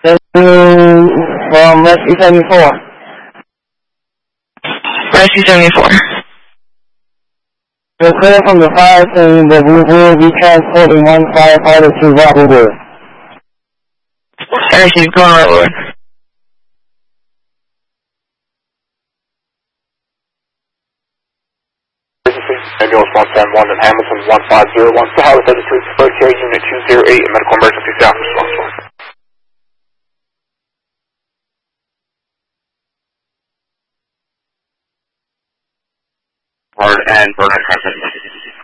From Rescue 74. Rescue 74. You're clear from the fire scene, but we will be transporting one firefighter to Rockwood. Rescue, going Rockwood. Ambulance 171 and Hamilton 1501. The Highway 33 First Care Unit 208 and Medical Emergency Staff Response. Hard and burner transmission.